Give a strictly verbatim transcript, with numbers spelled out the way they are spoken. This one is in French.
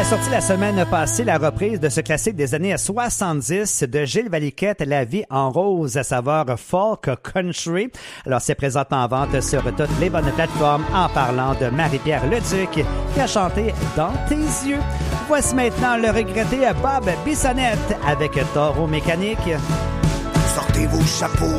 a sorti la semaine passée la reprise de ce classique des années soixante-dix de Gilles Valiquette, La vie en rose à saveur folk country. Alors, c'est présentement en vente sur toutes les bonnes plateformes en parlant de Marie-Pierre Leduc qui a chanté Dans tes yeux. Voici maintenant le regretté Bob Bissonnette avec Taureau mécanique. Sortez vos chapeaux,